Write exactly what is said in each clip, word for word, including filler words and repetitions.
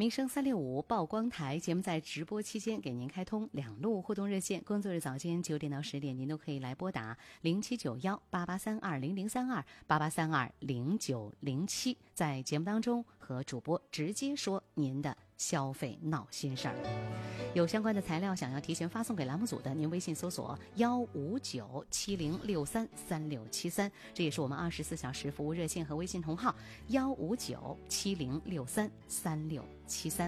民生三六五曝光台节目在直播期间给您开通两路互动热线，工作日早间九点到十点，您都可以来拨打零七九幺八八三二零零三二八八三二零九零七，在节目当中和主播直接说您的消费闹心事儿。有相关的材料想要提前发送给栏目组的，您微信搜索幺五九七零六三三六七三，这也是我们二十四小时服务热线和微信同号幺五九七零六三三六七三。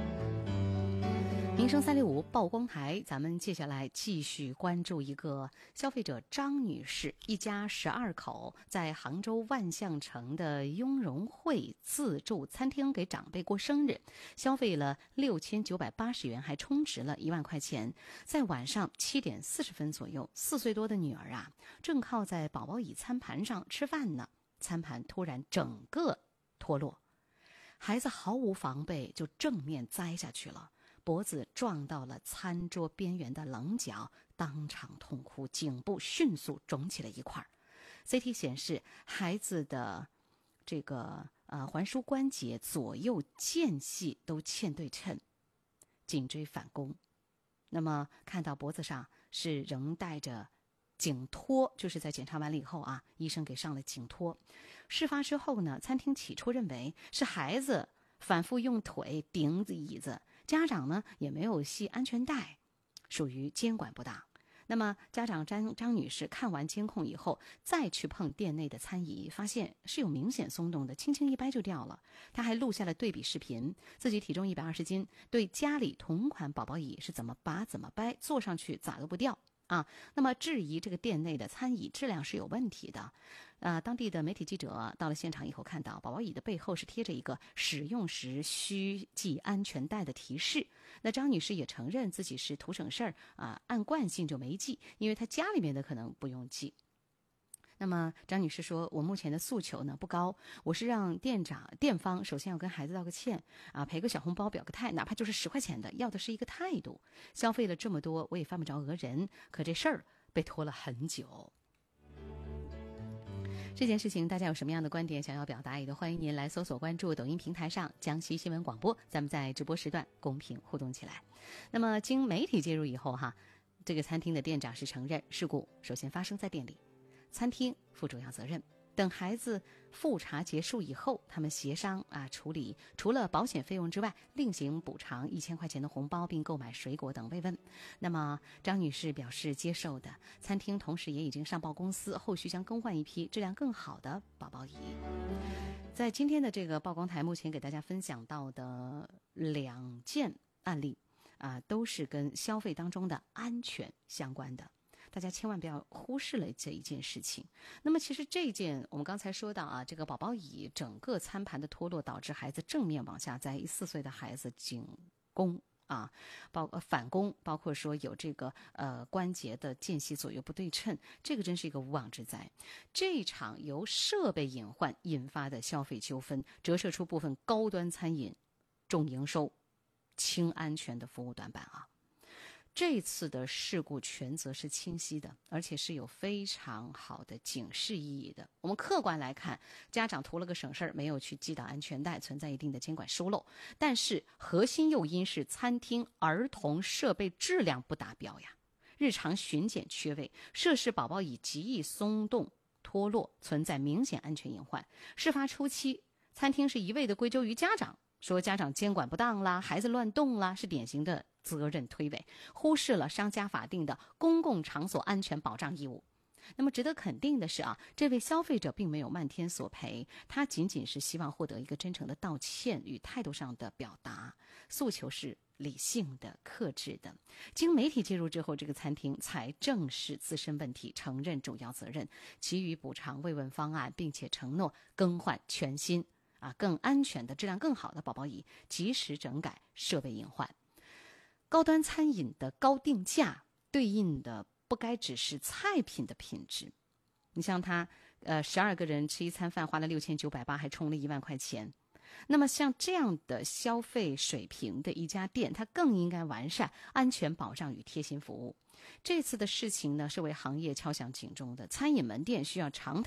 民生三六五曝光台，咱们接下来继续关注一个消费者张女士一家十二口在杭州万象城的雍容汇自助餐厅给长辈过生日，消费了六千九百八十元，还充值了一万块钱。在晚上七点四十分左右，四岁多的女儿啊，正靠在宝宝椅餐盘上吃饭呢，餐盘突然整个脱落，孩子毫无防备就正面栽下去了，脖子撞到了餐桌边缘的棱角，当场痛哭，颈部迅速肿起了一块。C T 显示，孩子的这个呃环枢关节左右间隙都欠对称，颈椎反弓。那么看到脖子上是仍带着颈托，就是在检查完了以后啊，医生给上了颈托。事发之后呢，餐厅起初认为是孩子反复用腿顶椅子，家长呢也没有系安全带，属于监管不当。那么家长张张女士看完监控以后，再去碰店内的餐椅，发现是有明显松动的，轻轻一掰就掉了。她还录下了对比视频，自己体重一百二十斤，对家里同款宝宝椅是怎么拔怎么掰，坐上去咋都不掉啊，那么质疑这个店内的餐椅质量是有问题的。呃，当地的媒体记者到了现场以后，看到宝宝椅的背后是贴着一个使用时需系安全带的提示。那张女士也承认自己是图省事儿啊，按惯性就没系，因为她家里面的可能不用系。那么张女士说，我目前的诉求呢不高，我是让店长店方首先要跟孩子道个歉啊，赔个小红包表个态，哪怕就是十块钱的，要的是一个态度。消费了这么多，我也犯不着讹人，可这事儿被拖了很久。这件事情大家有什么样的观点想要表达，也都欢迎您来搜索关注抖音平台上江西新闻广播，咱们在直播时段公平互动起来。那么经媒体介入以后哈，这个餐厅的店长是承认事故首先发生在店里，餐厅负主要责任。等孩子复查结束以后，他们协商啊处理，除了保险费用之外，另行补偿一千块钱的红包，并购买水果等慰问。那么张女士表示接受的，餐厅同时也已经上报公司，后续将更换一批质量更好的宝宝椅。在今天的这个曝光台，目前给大家分享到的两件案例啊，都是跟消费当中的安全相关的。大家千万不要忽视了这一件事情。那么其实这件我们刚才说到啊，这个宝宝椅整个餐盘的脱落导致孩子正面往下栽，四岁的孩子颈弓啊，包呃反弓，包括说有这个呃关节的间隙左右不对称，这个真是一个无妄之灾。这场由设备隐患引发的消费纠纷，折射出部分高端餐饮重营收、轻安全的服务短板啊。这次的事故全责是清晰的，而且是有非常好的警示意义的。我们客观来看，家长图了个省事儿，没有去系到安全带，存在一定的监管疏漏。但是核心诱因是餐厅儿童设备质量不达标呀，日常巡检缺位，涉事宝宝椅极易松动脱落，存在明显安全隐患。事发初期，餐厅是一味的归咎于家长，说家长监管不当啦，孩子乱动啦，是典型的责任推诿，忽视了商家法定的公共场所安全保障义务。那么值得肯定的是啊，这位消费者并没有漫天索赔，他仅仅是希望获得一个真诚的道歉与态度上的表达，诉求是理性的、克制的。经媒体介入之后，这个餐厅才正视自身问题，承认主要责任，给予补偿慰问方案，并且承诺更换全新啊更安全的、质量更好的宝宝椅，及时整改设备隐患。高端餐饮的高定价对应的不该只是菜品的品质。你像他呃十二个人吃一餐饭花了六千九百八，还充了一万块钱。那么像这样的消费水平的一家店，它更应该完善安全保障与贴心服务。这次的事情呢，是为行业敲响警钟的。餐饮门店需要常态